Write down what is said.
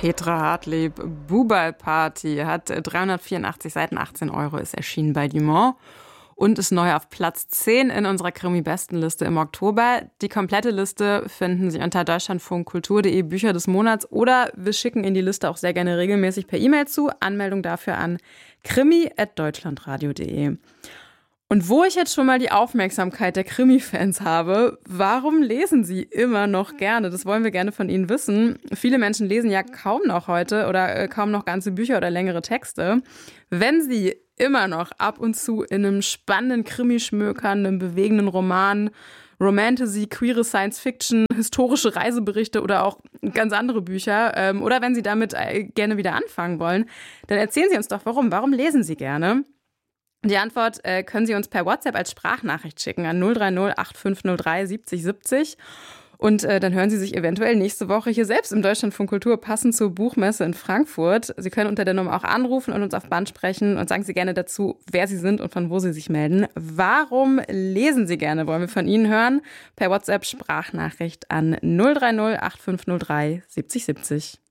Petra Hartlieb. Bubal-Party hat 384 Seiten, 18 €, ist erschienen bei Dumont und ist neu auf Platz 10 in unserer Krimi-Bestenliste im Oktober. Die komplette Liste finden Sie unter deutschlandfunkkultur.de Bücher des Monats oder wir schicken Ihnen die Liste auch sehr gerne regelmäßig per E-Mail zu. Anmeldung dafür an krimi@deutschlandradio.de. Und wo ich jetzt schon mal die Aufmerksamkeit der Krimi-Fans habe, warum lesen Sie immer noch gerne? Das wollen wir gerne von Ihnen wissen. Viele Menschen lesen ja kaum noch heute oder kaum noch ganze Bücher oder längere Texte. Wenn Sie immer noch ab und zu in einem spannenden Krimi schmökern, einem bewegenden Roman, Romantasy, queere Science-Fiction, historische Reiseberichte oder auch ganz andere Bücher, oder wenn Sie damit gerne wieder anfangen wollen, dann erzählen Sie uns doch, warum. Warum lesen Sie gerne? Die Antwort können Sie uns per WhatsApp als Sprachnachricht schicken an 030 8503 70 70. Und dann hören Sie sich eventuell nächste Woche hier selbst im Deutschlandfunk Kultur passend zur Buchmesse in Frankfurt. Sie können unter der Nummer auch anrufen und uns auf Band sprechen und sagen Sie gerne dazu, wer Sie sind und von wo Sie sich melden. Warum lesen Sie gerne? Wollen wir von Ihnen hören? Per WhatsApp Sprachnachricht an 030 8503 70 70.